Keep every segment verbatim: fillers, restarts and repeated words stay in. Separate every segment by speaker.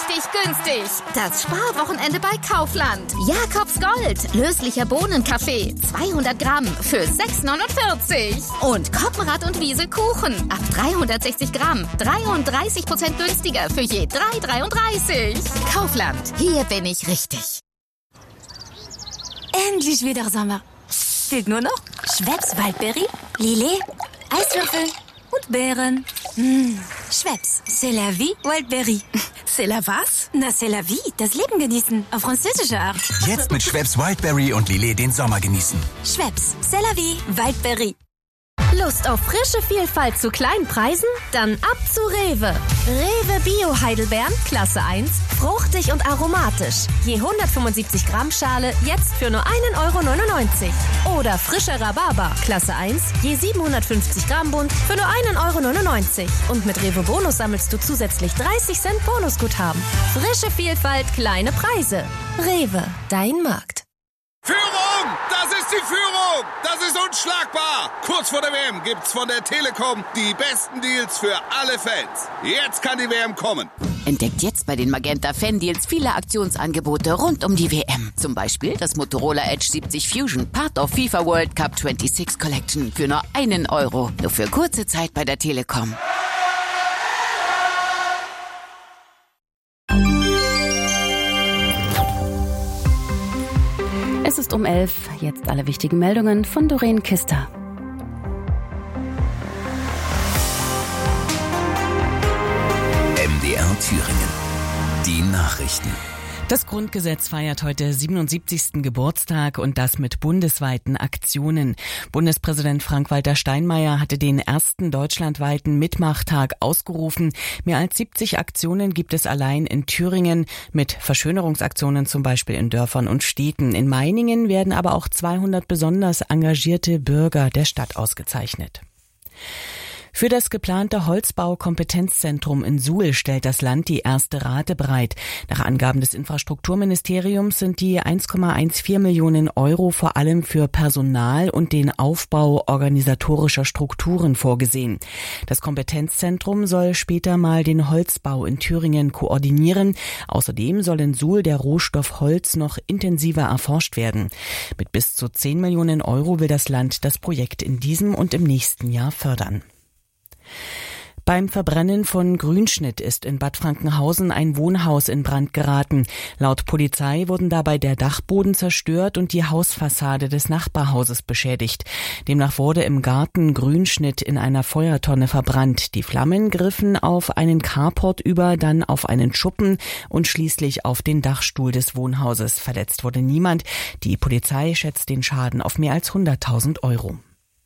Speaker 1: richtig günstig. Das Sparwochenende bei Kaufland. Jakobs Gold. Löslicher Bohnenkaffee. zweihundert Gramm für sechs neunundvierzig. Und Koppenrad und Wiesel Kuchen. Ab dreihundertsechzig Gramm. dreiunddreißig Prozent günstiger für je drei dreiunddreißig. Kaufland. Hier bin ich richtig.
Speaker 2: Endlich wieder Sommer. Fehlt nur noch Schweppes Waldberry, Lillet, Eiswürfel und Beeren. Mmh. Schweppes, c'est la vie, Waldberry.
Speaker 3: C'est la was?
Speaker 2: Na, c'est la vie, das Leben genießen, auf französische Art.
Speaker 4: Jetzt mit Schweppes Wildberry und Lillet den Sommer genießen.
Speaker 2: Schweppes, c'est la vie, Waldberry.
Speaker 5: Lust auf frische Vielfalt zu kleinen Preisen? Dann ab zu Rewe. Rewe Bio Heidelbeeren, Klasse eins, fruchtig und aromatisch. Je hundertfünfundsiebzig Gramm Schale, jetzt für nur einen Euro neunundneunzig. Oder frischer Rhabarber, Klasse eins, je siebenhundertfünfzig Gramm Bund, für nur einen Euro neunundneunzig. Und mit Rewe Bonus sammelst du zusätzlich dreißig Cent Bonusguthaben. Frische Vielfalt, kleine Preise. Rewe, dein Markt.
Speaker 6: Führung! Das ist die Führung! Das ist unschlagbar! Kurz vor der W M gibt's von der Telekom die besten Deals für alle Fans. Jetzt kann die W M kommen.
Speaker 7: Entdeckt jetzt bei den Magenta Fan Deals viele Aktionsangebote rund um die W M. Zum Beispiel das Motorola Edge siebzig Fusion, Part of FIFA World Cup sechsundzwanzig Collection für nur einen Euro. Nur für kurze Zeit bei der Telekom.
Speaker 8: Es ist um elf, jetzt alle wichtigen Meldungen von Doreen Kister.
Speaker 4: M D R Thüringen. Die Nachrichten.
Speaker 9: Das Grundgesetz feiert heute siebenundsiebzigsten Geburtstag und das mit bundesweiten Aktionen. Bundespräsident Frank-Walter Steinmeier hatte den ersten deutschlandweiten Mitmachtag ausgerufen. Mehr als siebzig Aktionen gibt es allein in Thüringen, mit Verschönerungsaktionen zum Beispiel in Dörfern und Städten. In Meiningen werden aber auch zweihundert besonders engagierte Bürger der Stadt ausgezeichnet. Für das geplante Holzbau-Kompetenzzentrum in Suhl stellt das Land die erste Rate bereit. Nach Angaben des Infrastrukturministeriums sind die eins Komma vierzehn Millionen Euro vor allem für Personal und den Aufbau organisatorischer Strukturen vorgesehen. Das Kompetenzzentrum soll später mal den Holzbau in Thüringen koordinieren. Außerdem soll in Suhl der Rohstoff Holz noch intensiver erforscht werden. Mit bis zu zehn Millionen Euro will das Land das Projekt in diesem und im nächsten Jahr fördern. Beim Verbrennen von Grünschnitt ist in Bad Frankenhausen ein Wohnhaus in Brand geraten. Laut Polizei wurden dabei der Dachboden zerstört und die Hausfassade des Nachbarhauses beschädigt. Demnach wurde im Garten Grünschnitt in einer Feuertonne verbrannt. Die Flammen griffen auf einen Carport über, dann auf einen Schuppen und schließlich auf den Dachstuhl des Wohnhauses. Verletzt wurde niemand. Die Polizei schätzt den Schaden auf mehr als hunderttausend Euro.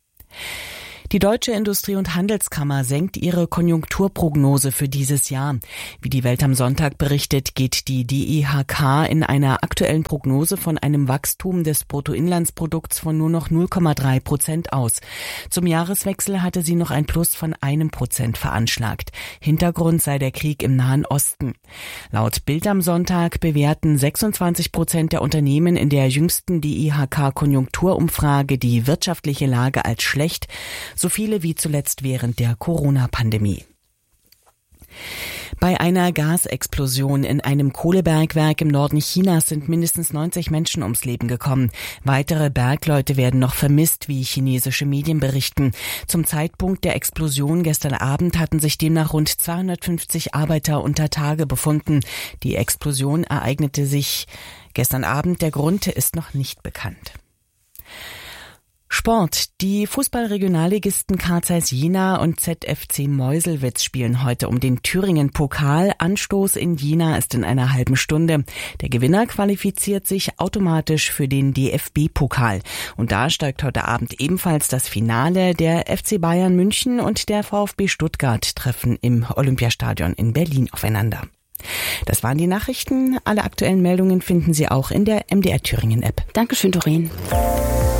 Speaker 9: Die Deutsche Industrie- und Handelskammer senkt ihre Konjunkturprognose für dieses Jahr. Wie die Welt am Sonntag berichtet, geht die D I H K in einer aktuellen Prognose von einem Wachstum des Bruttoinlandsprodukts von nur noch null Komma drei Prozent aus. Zum Jahreswechsel hatte sie noch ein Plus von einem Prozent veranschlagt. Hintergrund sei der Krieg im Nahen Osten. Laut Bild am Sonntag bewerten sechsundzwanzig Prozent der Unternehmen in der jüngsten D I H K-Konjunkturumfrage die wirtschaftliche Lage als schlecht, so viele wie zuletzt während der Corona-Pandemie. Bei einer Gasexplosion in einem Kohlebergwerk im Norden Chinas sind mindestens neunzig Menschen ums Leben gekommen. Weitere Bergleute werden noch vermisst, wie chinesische Medien berichten. Zum Zeitpunkt der Explosion gestern Abend hatten sich demnach rund zweihundertfünfzig Arbeiter unter Tage befunden. Die Explosion ereignete sich gestern Abend. Der Grund ist noch nicht bekannt. Sport. Die Fußballregionalligisten Carl Zeiss Jena und Z F C Meuselwitz spielen heute um den Thüringen-Pokal. Anstoß in Jena ist in einer halben Stunde. Der Gewinner qualifiziert sich automatisch für den D F B-Pokal. Und da steigt heute Abend ebenfalls das Finale. Der F C Bayern München und der VfB Stuttgart treffen im Olympiastadion in Berlin aufeinander. Das waren die Nachrichten. Alle aktuellen Meldungen finden Sie auch in der M D R Thüringen-App.
Speaker 8: Dankeschön, Doreen.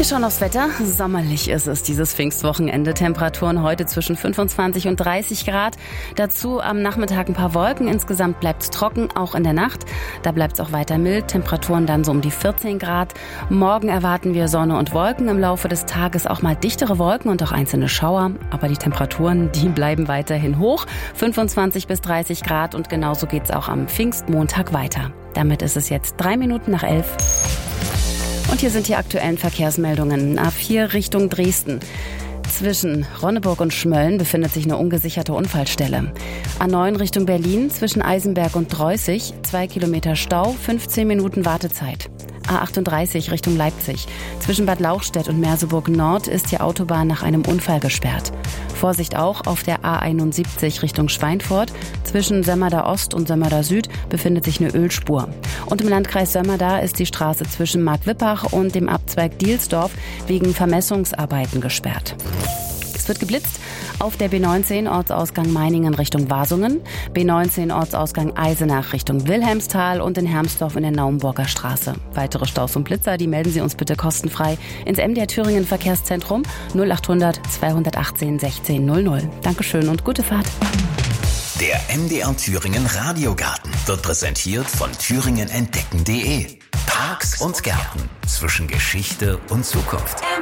Speaker 8: Wir schauen aufs Wetter. Sommerlich ist es dieses Pfingstwochenende. Temperaturen heute zwischen fünfundzwanzig und dreißig Grad. Dazu am Nachmittag ein paar Wolken. Insgesamt bleibt es trocken, auch in der Nacht. Da bleibt es auch weiter mild. Temperaturen dann so um die vierzehn Grad. Morgen erwarten wir Sonne und Wolken. Im Laufe des Tages auch mal dichtere Wolken und auch einzelne Schauer. Aber die Temperaturen, die bleiben weiterhin hoch. fünfundzwanzig bis dreißig Grad. Und genauso geht es auch am Pfingstmontag weiter. Damit ist es jetzt drei Minuten nach elf. Und hier sind die aktuellen Verkehrsmeldungen. A vier Richtung Dresden. Zwischen Ronneburg und Schmölln befindet sich eine ungesicherte Unfallstelle. A neun Richtung Berlin zwischen Eisenberg und Dreußig. Zwei Kilometer Stau, fünfzehn Minuten Wartezeit. A achtunddreißig Richtung Leipzig. Zwischen Bad Lauchstädt und Merseburg Nord ist die Autobahn nach einem Unfall gesperrt. Vorsicht auch auf der A einundsiebzig Richtung Schweinfurt. Zwischen Sömmerda Ost und Sömmerda Süd befindet sich eine Ölspur. Und im Landkreis Sömmerda ist die Straße zwischen Marktwippach und dem Abzweig Dielsdorf wegen Vermessungsarbeiten gesperrt. Es wird geblitzt auf der B neunzehn Ortsausgang Meiningen Richtung Wasungen, B neunzehn Ortsausgang Eisenach Richtung Wilhelmsthal und in Hermsdorf in der Naumburger Straße. Weitere Staus und Blitzer, die melden Sie uns bitte kostenfrei ins M D R Thüringen Verkehrszentrum null achthundert zweihundertachtzehn sechzehn null null. Dankeschön und gute Fahrt.
Speaker 4: Der M D R Thüringen Radiogarten wird präsentiert von thüringen entdecken punkt de. Parks und Gärten zwischen Geschichte und Zukunft.